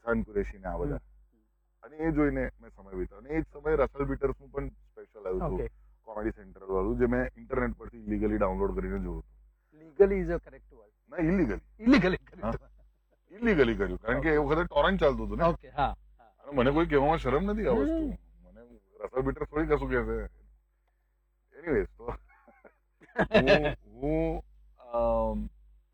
હસાન કુરેશી ને આ બધા, અને એ જોઈને મેં સમય વિતાવ્યો. અને એ જ સમયે રસલ પીટર્સ નું પણ સ્પેશિયલ આવ્યું હતું, કોમેડી સેન્ટ્રલ વાળું, જે મેં ઇન્ટરનેટ પરથી ઇલીગલી ડાઉનલોડ કરીને જોયું હતું. Legally is a correct word. ના, ઇલીગલી ઇલીગલી કર્યું, કારણ કે એ વખતે ટોરન્ટ ચાલતું હતું ને. ઓકે, હા. અને મને કોઈ કહેવામાં શરમ નથી આ વસ્તુ. મને રસલ પીટર્સ થોડી કશું કહેશે. એનીવેઝ, તો હું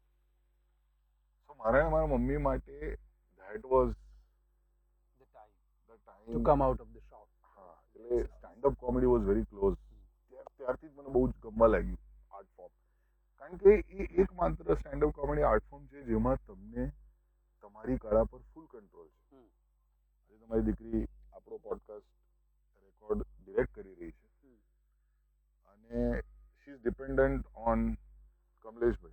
મારા મમ્મી માટે that was the time the to time. Come out of the shop. હા, એટલે stand up comedy was very close. ત્યારથી જ મને બહુ જ ગમવા લાગ્યું આર્ટ ફોર્મ, કારણ કે એ એકમાત્ર stand up comedy art form છે જેમાં તમને તમારી કળા પર ફૂલ કંટ્રોલ છે. આજે તમારી દીકરી આપણો પોડકાસ્ટ રેકોર્ડ ડિરેક્ટ કરી રહી છે, અને શી ઇઝ ડિપેન્ડન્ટ ઓન કમલેશભાઈ,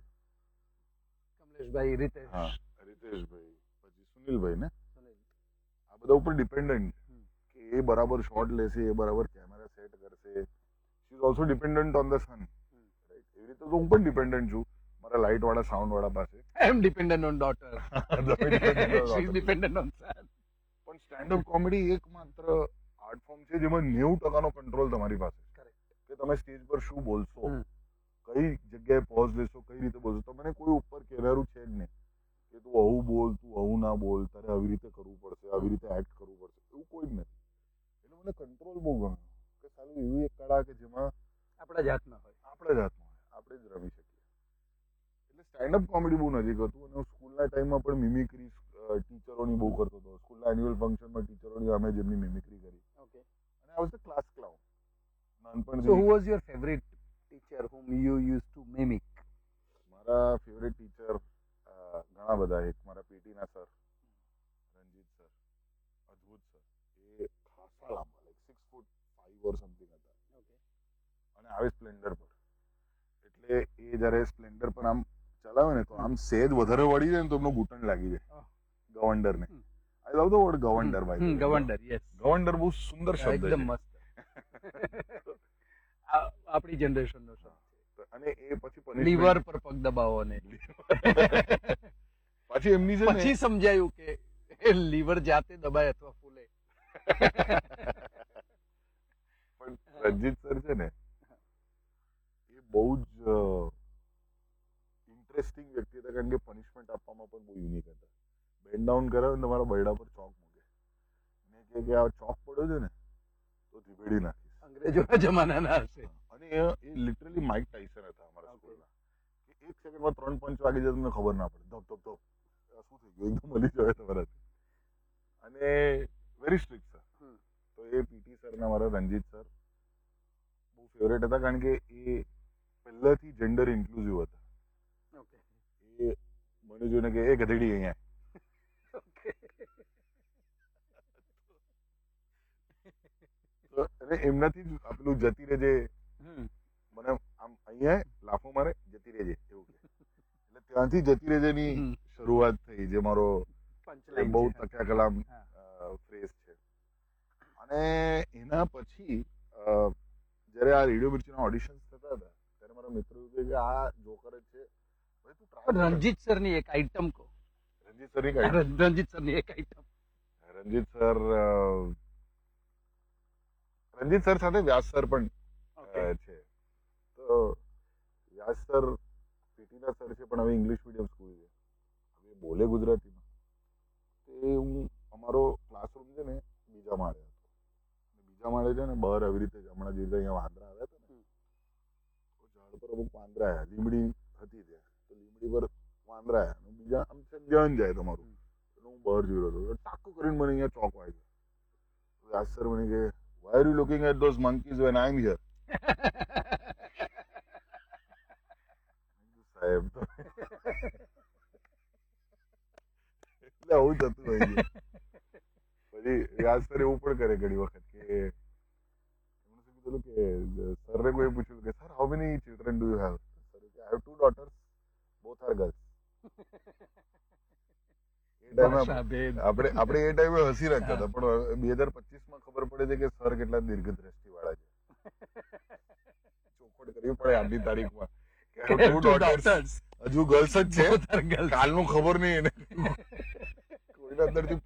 રીતેશ, હા, રીતેશભાઈ, પછી સુનિલભાઈ ને, આ બધા ઉપર ડિપેન્ડન્ટ કે એ બરાબર શોટ લેશે, એ બરાબર કેમેરા સેટ કરશે. She is also dependent on the sun, right? એવી રીતે તો હું પણ ડિપેન્ડન્ટ છું મારા લાઇટ વાળા, સાઉન્ડ વાળા પાસે. આઈ એમ dependent on daughter. She is dependent on સન. પણ સ્ટેન્ડ અપ કોમેડી એકમાત્ર આર્ટ ફોર્મ છે જેમાં 90% કંટ્રોલ તમારી પાસે છે. કે તમે સ્ટેજ પર શું બોલશો, કઈ જગ્યાએ પોઝ લેશો, કઈ રીતે બોલશો. તમને કોઈ ઉપર કહેનારું છે જ નહીં કે તું આવું બોલ, તું આવું ના બોલ, તારે આવી રીતે કરવું પડશે, આવી રીતે એક્ટ કરવું પડશે, એવું કોઈ જ નથી. એટલે મને કંટ્રોલ બહુ ગમ્યો કે સાલું એવી એક કળા કે જેમાં આપણા જ હાથમાં હોય, આપણે જ રમી શકીએ. એટલે સ્ટેન્ડ અપ કોમેડી બહુ નજીક હતું. અને હું સ્કૂલના ટાઈમમાં પણ મિમિક્રી ટીચરોની બહુ કરતો હતો. સ્કૂલના એન્યુઅલ ફંક્શનમાં ટીચરોની અમે જેમની મિમિક્રી કરી. ઓકે. અને આ was the class clown. So who was your favorite teacher whom you used to mimic? મારા ફેવરેટ ટીચર ઘણા બધા. એક મારા પીટીના સર, રંજીત સર, અદ્ભુત સર. એ ખાસા લાંબા, લાઈક 6'5" ઓર સમથિંગ હતા. અને આવે સ્પ્લેન્ડર પર, એટલે એ જયારે સ્પ્લેન્ડર પર આમ ચલાવે ને, તો આમ સેજ વધારે વળી જાય ને તો એમનો ઘૂંટણ લાગી જાય ગવંડર ને. આઈ લવ ધ વર્ડ ગવંડર. ભાઈ, ગવંડર, યસ. ગવંડર બહુ સુંદર શબ્દ છે. એકદમ મસ્ત. આપણી જનરેશન નો શબ્દ. અને એ પછી લીવર પર પગ દબાવો ને પછી એમની છે ને, પછી સમજાયું કે લીવર જાતે દબાય અથવા ફૂલે. પણ રંજીત સર છે ને, એ બહુ જ ઇન્ટરેસ્ટિંગ વ્યક્તિ હતા, કારણ કે પનિશમેન્ટ આપવામાં પણ બહુ યુનિક હતા. બેન્ડ ડાઉન કરાવે ને તમારા બરડા પર ચોક મૂકે ને કે આ ચોક પડ્યો છે ને તો ધીબેડી નાખીશ. અંગ્રેજોના જમાનાના હશે. અને એ લિટરલી માઇક ટાઇસન હતા અમારા સ્કૂલના. કે એક સેકન્ડમાં 3 પંચ વાગી જાય તમને ખબર ના પડે. ધપ ધપ ધપ, શું થઈ ગયું, એકદમ હલી જાય તમારાથી. અને વેરી સ્ટ્રિક્ટ સર. તો એ પીટી સર ના મારા રંજીત સર બહુ ફેવરેટ હતા, કારણ કે એ પહેલાથી જેન્ડર ઇન્ક્લુઝિવ હતા. એ મને જોઈને કે એ ગધેડી અહીંયા. અને એમનાથી જ પેલું જતી રહેજે, મને આમ અહીંયા લાફો મારે જતી રહેજે એવું કે. એટલે ત્યાંથી જતી રહેજે ની શરૂઆત થઈ, જે મારો બહુ તક્યા કલામ ફ્રેઝ છે. અને એના પછી જયારે આ રેડિયો મિર્ચીના ઓડિશન્સ થતા હતા, ત્યારે મારા મિત્રો કે આ જોકર જ છે, ભાઈ તું ટ્રાય. રંજીત સર ની એક આઈટમ કહો. રંજીત સર ની એક આઈટમ. રંજીત સર સાથે વ્યાસ સર પણ છે. તો વ્યાસ સર પીટીના સર છે, પણ હવે ઇંગ્લિશ મીડિયમ સ્કૂલ છે, હવે બોલે ગુજરાતીમાં. તે હું, અમારો ક્લાસરૂમ છે ને બીજા માળે હતો. બીજા માળે છે ને બહાર આવી રીતે હમણાં જે અહીંયા વાંદરા આવ્યા હતા ને, તો ઝાડ પર અમુક વાંદરા આવ્યા, લીમડી હતી ત્યાં, તો લીમડી પર વાંદરા આવ્યા. બીજા આમ ધ્યાન જાય તમારું. હું બહાર જોઈ રહ્યો હતો, ટાકું કરીને મને અહીંયા ચોક વાગ્યો. વ્યાસ સર મને કે, why are you looking at those monkeys when I'm here? સાહેબ, એટલે આવું જ હતું હોય. પછી વ્યાસ સર એવું પણ કરે ઘણી વખત કે એમણે શું કીધું કે સરને કોઈ પૂછ્યું કે sir how many children do you have? Sir કે I have 2 daughters, both are girls. આપણે એ ટાઈમે હસી રાખતા હતા, પણ 2025 ખબર પડે છે કે સર કેટલા દીર્ઘ દ્રષ્ટિ વાળા છે. ચોખવટ કરવી પડે આજની તારીખમાં કે હજુ ગર્લ્સ જ છે, કાલનું ખબર નહીં એને. કોઈના અંદરથી